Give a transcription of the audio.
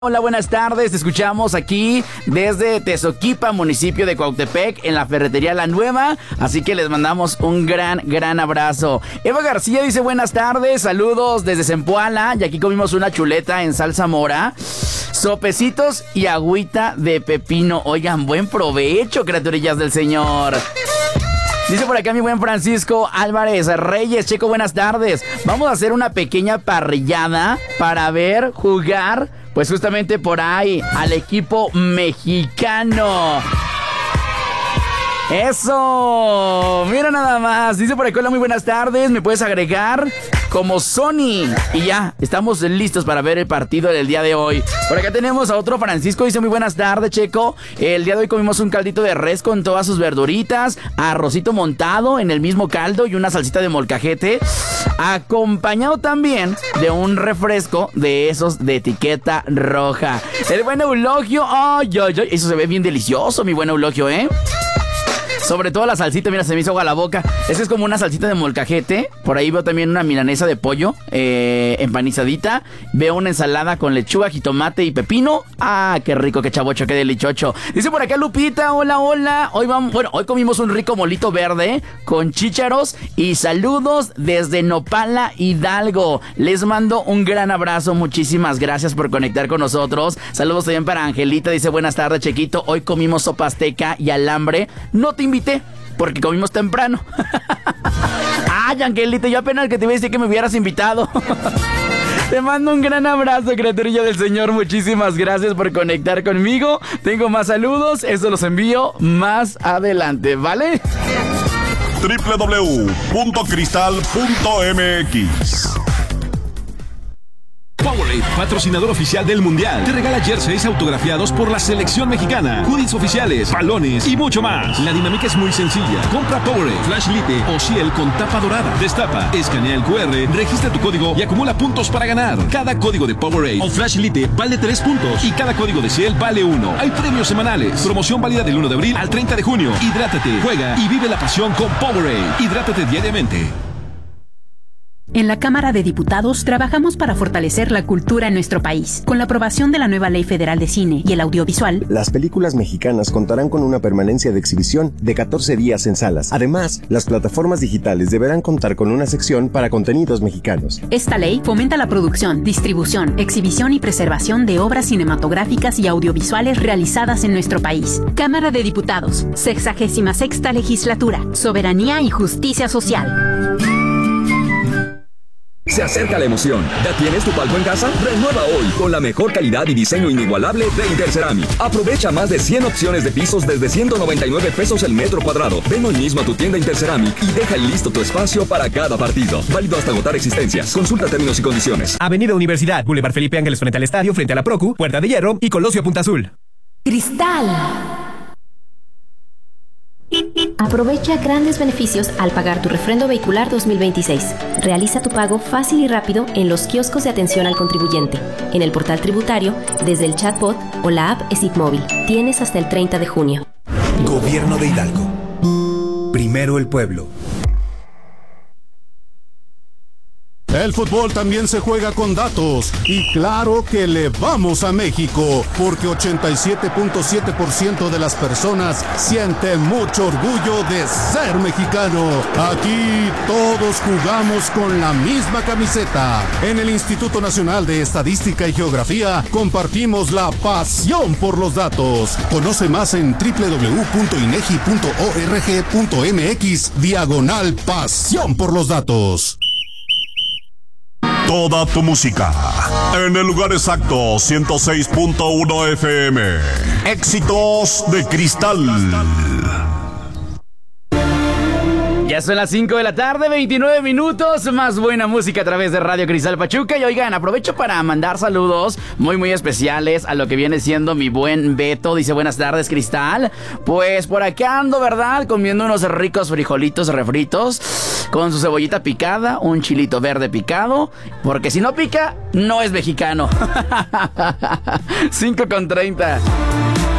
Hola, buenas tardes, te escuchamos aquí desde Tezoquipa, municipio de Cuautepec, en la ferretería La Nueva, así que les mandamos un gran abrazo. Eva García dice buenas tardes, saludos desde Zempoala, y aquí comimos una chuleta en salsa mora, sopecitos y agüita de pepino. Oigan, buen provecho, criaturillas del Señor. Dice por acá mi buen Francisco Álvarez Reyes. Checo, buenas tardes. Vamos a hacer una pequeña parrillada para ver jugar, pues justamente por ahí, al equipo mexicano. ¡Eso! Mira nada más. Dice por acá, hola, muy buenas tardes. ¿Me puedes agregar como Sony? Y ya, estamos listos para ver el partido del día de hoy. Por acá tenemos a otro Francisco. Dice muy buenas tardes, Checo. El día de hoy comimos un caldito de res con todas sus verduritas, arrocito montado en el mismo caldo y una salsita de molcajete, acompañado también de un refresco de esos de etiqueta roja. El buen Eulogio. ¡Ay! Eso se ve bien delicioso, mi buen Eulogio, ¿eh? Sobre todo la salsita, mira, se me hizo agua la boca. Esa es como una salsita de molcajete. Por ahí veo también una milanesa de pollo empanizadita. Veo una ensalada con lechuga, jitomate y pepino. ¡Ah, qué rico, qué chavocho, qué delichocho! Dice por acá Lupita, hola. Hoy comimos un rico molito verde con chícharos. Y saludos desde Nopala, Hidalgo. Les mando un gran abrazo. Muchísimas gracias por conectar con nosotros. Saludos también para Angelita. Dice buenas tardes, Chequito. Hoy comimos sopa azteca y alambre. No te invité porque comimos temprano. Ay, Angelita, yo apenas que te iba a decir que me hubieras invitado. Te mando un gran abrazo, criaturilla del Señor. Muchísimas gracias por conectar conmigo. Tengo más saludos, eso los envío más adelante, ¿vale? www.cristal.mx. Powerade, patrocinador oficial del Mundial, te regala jerseys autografiados por la selección mexicana, hoodies oficiales, balones y mucho más. La dinámica es muy sencilla. Compra Powerade, Flash Lite o Ciel con tapa dorada. Destapa, escanea el QR, registra tu código y acumula puntos para ganar. Cada código de Powerade o Flash Lite vale 3 puntos y cada código de Ciel vale 1. Hay premios semanales. Promoción válida del 1 de abril al 30 de junio. Hidrátate, juega y vive la pasión con Powerade. Hidrátate diariamente. En la Cámara de Diputados trabajamos para fortalecer la cultura en nuestro país. Con la aprobación de la nueva Ley Federal de Cine y el Audiovisual, las películas mexicanas contarán con una permanencia de exhibición de 14 días en salas. Además, las plataformas digitales deberán contar con una sección para contenidos mexicanos. Esta ley fomenta la producción, distribución, exhibición y preservación de obras cinematográficas y audiovisuales realizadas en nuestro país. Cámara de Diputados, 66ª Legislatura, Soberanía y Justicia Social. Se acerca la emoción. ¿Ya tienes tu palco en casa? Renueva hoy con la mejor calidad y diseño inigualable de Interceramic. Aprovecha más de 100 opciones de pisos desde 199 pesos el metro cuadrado. Ven hoy mismo a tu tienda Interceramic y deja listo tu espacio para cada partido. Válido hasta agotar existencias. Consulta términos y condiciones. Avenida Universidad, Boulevard Felipe Ángeles frente al estadio, frente a la Procu, Puerta de Hierro y Colosio Punta Azul. Cristal. Aprovecha grandes beneficios al pagar tu refrendo vehicular 2026. Realiza tu pago fácil y rápido en los kioscos de atención al contribuyente, en el portal tributario, desde el chatbot o la app ESIT Móvil. Tienes hasta el 30 de junio. Gobierno de Hidalgo. Primero el pueblo. El fútbol también se juega con datos y claro que le vamos a México porque 87.7% de las personas sienten mucho orgullo de ser mexicano. Aquí todos jugamos con la misma camiseta. En el Instituto Nacional de Estadística y Geografía compartimos la pasión por los datos. Conoce más en www.inegi.org.mx/pasión por los datos. Toda tu música en el lugar exacto, 106.1 FM. Éxitos de Cristal. Ya son las 5 de la tarde, 29 minutos, más buena música a través de Radio Cristal Pachuca. Y oigan, aprovecho para mandar saludos muy especiales a lo que viene siendo mi buen Beto. Dice, buenas tardes, Cristal. Pues por acá ando, ¿verdad? Comiendo unos ricos frijolitos refritos con su cebollita picada, un chilito verde picado, porque si no pica, no es mexicano. 5:30.